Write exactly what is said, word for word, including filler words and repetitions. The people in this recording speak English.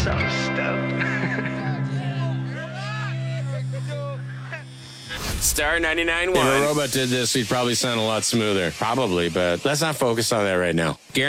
So stoked. Star ninety-nine point If one. a robot did this, he'd probably sound a lot smoother. Probably, but let's not focus on that right now. Guaranteed